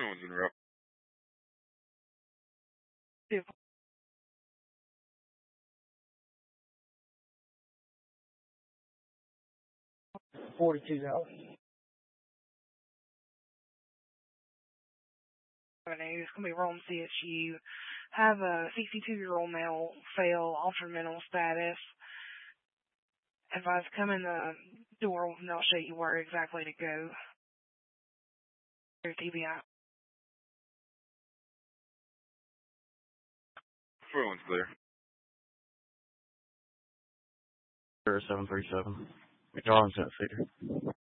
one's in route. 42. It's going to be Rome CSU. Have a 62-year-old male fail altered mental status. Advise come in the door and they'll show you where exactly to go. Your TBI. 41's clear. 737. McDonald's at Cedar.